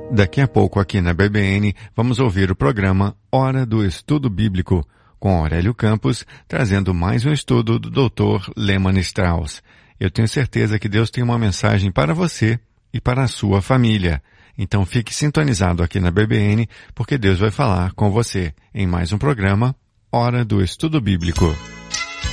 Daqui a pouco aqui na BBN vamos ouvir o programa Hora do Estudo Bíblico, com Aurélio Campos, trazendo mais um estudo do Dr. Lehman Strauss. Eu tenho certeza que Deus tem uma mensagem para você e para a sua família. Então fique sintonizado aqui na BBN, porque Deus vai falar com você em mais um programa Hora do Estudo Bíblico.